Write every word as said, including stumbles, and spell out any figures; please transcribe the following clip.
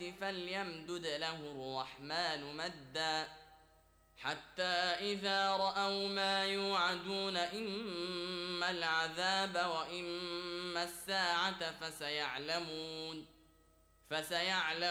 السماوات فليمدد له الرحمن مدا حتى إذا رأوا ما يوعدون إما العذاب وإما الساعة فسيعلمون فسيعلمون